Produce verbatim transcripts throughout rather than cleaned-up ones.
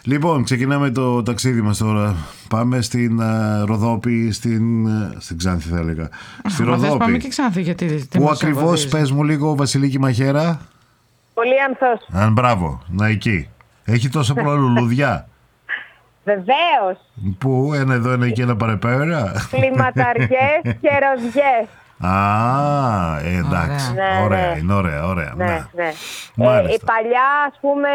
Λοιπόν, ξεκινάμε το ταξίδι μας τώρα. Πάμε στην uh, Ροδόπη, στην, uh, στην Ξάνθη θα έλεγα. Στη Ροδόπη. Πάμε και Ξάνθη, γιατί. Πού ακριβώς, πες μου λίγο, Βασιλίκη Μαχαίρα. Πολύ ανθός. Αν μπράβο, να εκεί. Έχει τόσα πολλά λουλουδιά. Βεβαίως. Πού, ένα εδώ, ένα εκεί, ένα παρεπέρα. Κλιματαριές και ροδιές. Α, ε, εντάξει. Ναι, ωραία, ναι. είναι ωραία, ωραία. Ναι, ναι. ναι. Ε, η παλιά, ας πούμε,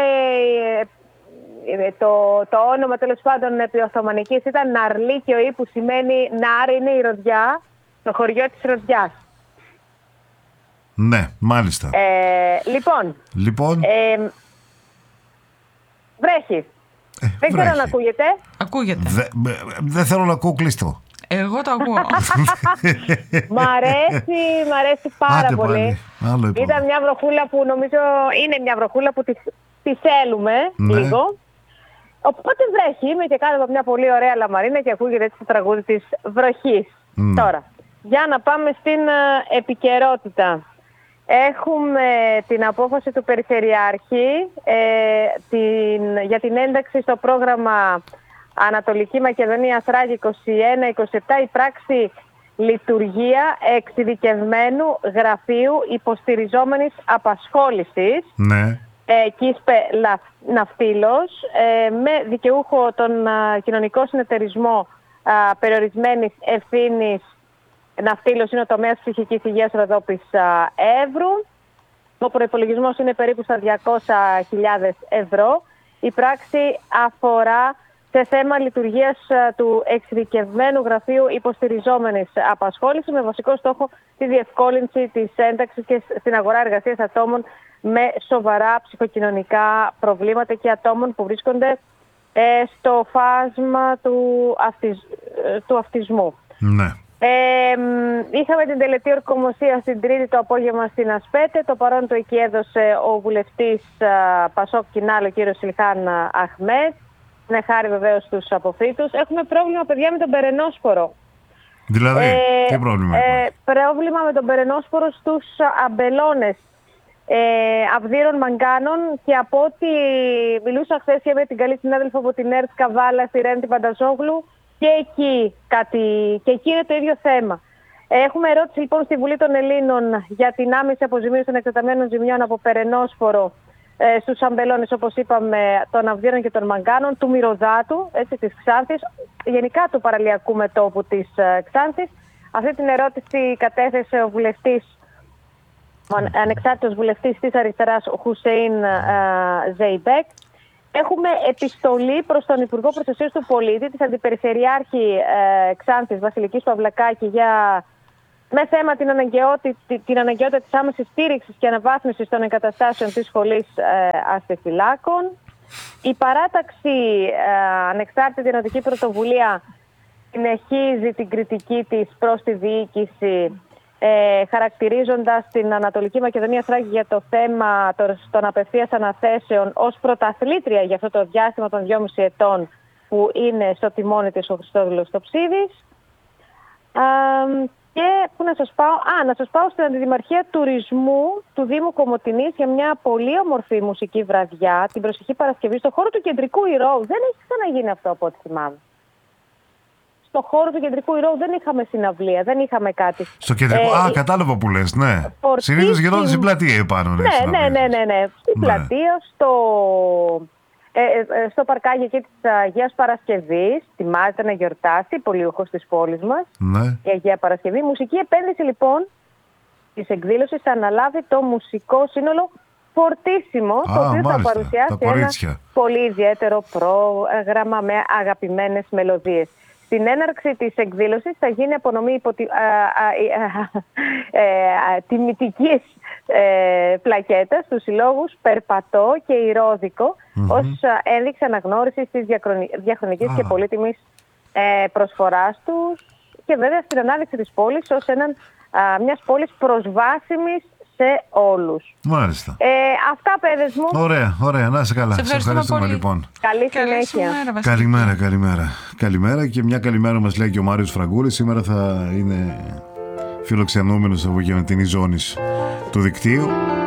το, το όνομα τέλος πάντων επί Οθωμανικής ήταν Ναρλίκιο, που σημαίνει Νάρ, είναι η ροδιά, το χωριό της Ροδιάς. Ναι, μάλιστα. Ε, λοιπόν, λοιπόν. Ε, βρέχει. Ε, Δεν ξέρω αν ακούγεται. Ακούγεται. Δεν δε θέλω να ακούω, κλείστο. Εγώ το ακούω. Μ' αρέσει, μ' αρέσει πάρα Άτε πολύ. Πάλι. Ήταν μια βροχούλα που νομίζω είναι μια βροχούλα που τη, τη θέλουμε, ναι, λίγο. Οπότε βρέχει, είμαι και κάτω από μια πολύ ωραία λαμαρίνα και ακούγεται έτσι το τραγούδι της βροχής. Mm. Τώρα, για να πάμε στην uh, επικαιρότητα. Έχουμε την απόφαση του Περιφερειάρχη ε, την, για την ένταξη στο πρόγραμμα Ανατολική Μακεδονία Θράκη είκοσι ένα είκοσι επτά, η πράξη λειτουργία εξειδικευμένου γραφείου υποστηριζόμενης απασχόλησης, ναι, ε, ΚΙΣΠΕ Ναυτίλος, ε, με δικαιούχο τον α, κοινωνικό συνεταιρισμό α, περιορισμένης ευθύνης. Ναυτίλος είναι ο τομέας ψυχικής υγείας Ροδόπης Εύρου. Ο προϋπολογισμός είναι περίπου στα διακόσιες χιλιάδες ευρώ. Η πράξη αφορά σε θέμα λειτουργίας του εξειδικευμένου γραφείου υποστηριζόμενης απασχόλησης, με βασικό στόχο τη διευκόλυνση της ένταξης και στην αγορά εργασίας ατόμων με σοβαρά ψυχοκοινωνικά προβλήματα και ατόμων που βρίσκονται ε, στο φάσμα του, αυτισ, ε, του αυτισμού. Ναι. Ε, είχαμε την τελετή ορκομοσία στην Τρίτη το απόγευμα στην Ασπέτε. Το παρόν του εκεί έδωσε ο βουλευτής Πασόκ Κινάλ, ο κύριος Ιλχάν Αχμέτ. Ναι, χάρη βεβαίως στους αποφύτους. Έχουμε πρόβλημα, παιδιά, με τον περενόσπορο. Δηλαδή, ε, τι πρόβλημα ε, Πρόβλημα με τον περενόσπορο στους αμπελώνες ε, Αυδείρων Μαγκάνων, και από ό,τι μιλούσα χθες και με την καλή συνάδελφο από την ΕΡΤ Καβάλα, στη Ρέντη Πανταζόγλου, και εκεί, κάτι, και εκεί είναι το ίδιο θέμα. Έχουμε ερώτηση λοιπόν στη Βουλή των Ελλήνων για την άμεση αποζημίωση των εκτεταμένων ζημιών από περενόσπορο ε, στους αμπελώνες, όπως είπαμε, των Αυδείρων και των Μαγκάνων, του Μυρωδάτου, έτσι, της Ξάνθης, γενικά του παραλιακού μετώπου της ε, Ξάνθης. Αυτή την ερώτηση κατέθεσε ο βουλευτής, ο ανεξάρτητος βουλευτής της αριστεράς, Χουσέιν ε, Ζεϊμπέκ. Έχουμε επιστολή προς τον Υπουργό Προστασίας του Πολίτη, της Αντιπεριφερειάρχη ε, Ξάνθης, Βασιλικής Παυλακάκη, για, με θέμα την αναγκαιότητα, την αναγκαιότητα της άμεσης στήριξης και αναβάθμισης των εγκαταστάσεων της σχολής ε, αστιφυλάκων. Η παράταξη ε, Ανεξάρτητη Ενωτική Πρωτοβουλία συνεχίζει την κριτική της προς τη διοίκηση, Ε, χαρακτηρίζοντας την Ανατολική Μακεδονία Θράκη για το θέμα των απευθείας αναθέσεων ως πρωταθλήτρια για αυτό το διάστημα των δυόμισι ετών που είναι στο τιμόνι της ο Χριστόδουλος Τοψίδης. Α, και που να σας πάω, α, να σας πάω στην Αντιδημαρχία Τουρισμού του Δήμου Κομοτηνής για μια πολύ όμορφη μουσική βραδιά την προσεχή Παρασκευή στο χώρο του Κεντρικού Ηρώου. Δεν έχει ξαναγίνει αυτό από ό,τι θυμάμαι. Στο χώρο του Κεντρικού Ηρώου δεν είχαμε συναυλία, δεν είχαμε κάτι. Στο κεντρικό, ε, α, κατάλαβα που λες, ναι. Συνήθως γινόταν στην πλατεία επάνω. Ναι, ναι, ναι, ναι, ναι. Στην ναι. πλατεία, στο, ε, ε, στο παρκάκι εκεί της Αγίας Παρασκευής, τιμάζεται να γιορτάσει, πολιούχος της πόλης μας, ναι. η Αγία Παρασκευή. Μουσική επένδυση λοιπόν της εκδήλωσης θα αναλάβει το μουσικό σύνολο Φορτίσιμο, α, το οποίο μάλιστα, θα παρουσιάσει ένα πολύ ιδιαίτερο πρόγραμμα με αγαπημένες μελωδίες. Στην έναρξη της εκδήλωσης θα γίνει απονομή υπό τη, α, α, α, ε, τιμητικής ε, πλακέτας στους συλλόγους Περπατώ και Ηρώδικο, mm-hmm. ως ένδειξη αναγνώρισης της διαχρονικής ah. και πολύτιμης ε, προσφοράς τους, και βέβαια στην ανάδειξη της πόλης ως έναν, α, μιας πόλης προσβάσιμης σε όλους. Μάλιστα. Ε, αυτά, παιδες μου. Ωραία, ωραία. Να είσαι καλά. Σε ευχαριστούμε, ευχαριστούμε λοιπόν. Καλή συνέχεια. Καλημέρα, καλημέρα. Καλημέρα και μια καλημέρα μας λέει και ο Μάριος Φραγκούλης. Σήμερα θα είναι φιλοξενούμενος από γεωμετρική ζώνη του δικτύου.